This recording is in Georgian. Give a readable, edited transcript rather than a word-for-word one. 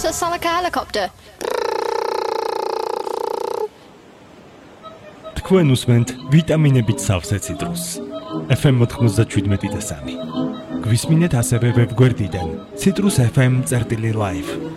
Sounds like a helicopter. თქვენ უსმენთ ვიტამინებით სავსე ციტრუსს. FM 97.3. გვისმინეთ ასევე ვებგვერდიდან citrusfm.live.